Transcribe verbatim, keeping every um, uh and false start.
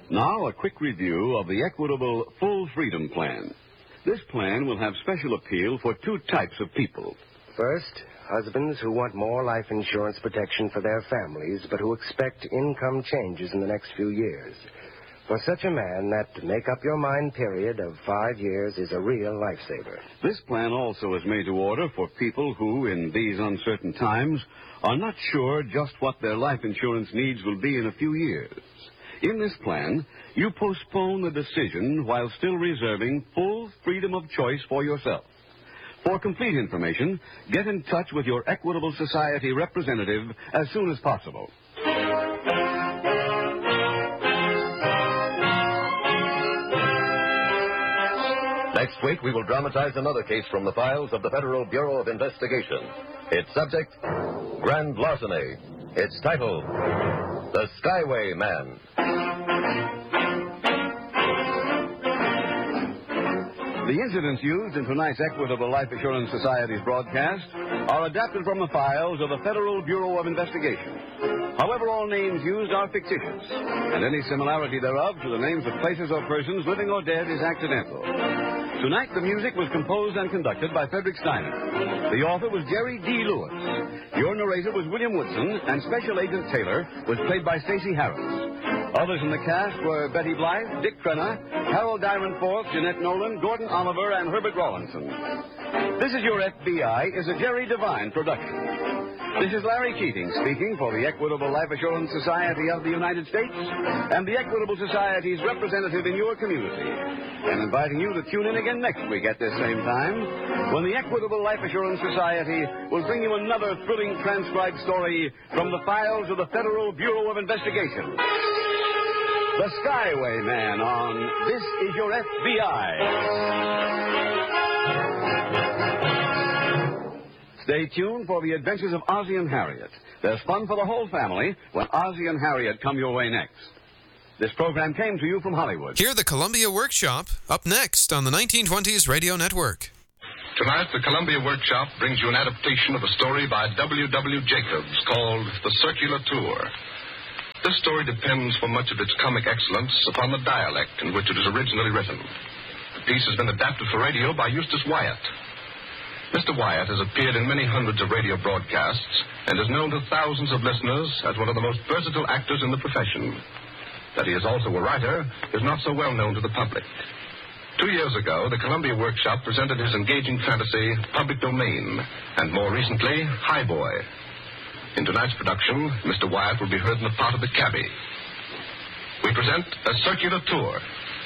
Now, a quick review of the Equitable Full Freedom Plan. This plan will have special appeal for two types of people. First, husbands who want more life insurance protection for their families, but who expect income changes in the next few years. For such a man, that make-up-your-mind period of five years is a real lifesaver. This plan also is made to order for people who, in these uncertain times, are not sure just what their life insurance needs will be in a few years. In this plan, you postpone the decision while still reserving full freedom of choice for yourself. For complete information, get in touch with your Equitable Society representative as soon as possible. Next week, we will dramatize another case from the files of the Federal Bureau of Investigation. Its subject, grand larceny. Its title, The Skyway Man. The incidents used in tonight's Equitable Life Assurance Society's broadcast are adapted from the files of the Federal Bureau of Investigation. However, all names used are fictitious, and any similarity thereof to the names of places or persons, living or dead, is accidental. Tonight, the music was composed and conducted by Frederick Steiner. The author was Jerry D. Lewis. Your narrator was William Woodson, and Special Agent Taylor was played by Stacey Harris. Others in the cast were Betty Blythe, Dick Crenna, Harold Dyron-Forth, Jeanette Nolan, Gordon Oliver, and Herbert Rawlinson. This Is Your F B I is a Jerry Devine production. This is Larry Keating speaking for the Equitable Life Assurance Society of the United States and the Equitable Society's representative in your community, and inviting you to tune in again next week at this same time when the Equitable Life Assurance Society will bring you another thrilling transcribed story from the files of the Federal Bureau of Investigation. The Skyway Man on This Is Your F B I. Stay tuned for the adventures of Ozzie and Harriet. There's fun for the whole family when Ozzie and Harriet come your way next. This program came to you from Hollywood. Hear the Columbia Workshop up next on the nineteen twenties Radio Network. Tonight, the Columbia Workshop brings you an adaptation of a story by W W Jacobs called The Circular Tour. This story depends for much of its comic excellence upon the dialect in which it is originally written. The piece has been adapted for radio by Eustace Wyatt. Mister Wyatt has appeared in many hundreds of radio broadcasts and is known to thousands of listeners as one of the most versatile actors in the profession. That he is also a writer is not so well known to the public. Two years ago, the Columbia Workshop presented his engaging fantasy, Public Domain, and more recently, High Boy. In tonight's production, Mister Wyatt will be heard in the part of the cabbie. We present A Circular Tour.